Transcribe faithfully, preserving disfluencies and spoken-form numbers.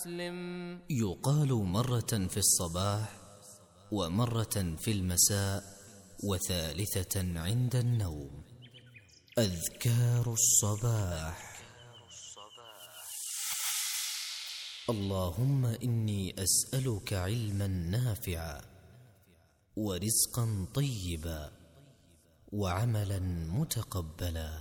مسلم. يقال مرة في الصباح، ومرة في المساء، وثالثة عند النوم. أذكار الصباح. اللهم إني أسألك علما نافعا، ورزقا طيبا، وعملا متقبلا.